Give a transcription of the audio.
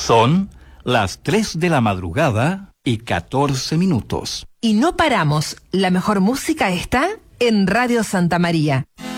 Son las 3 de la madrugada y 14 minutos. Y no paramos. La mejor música está en Radio Santa María.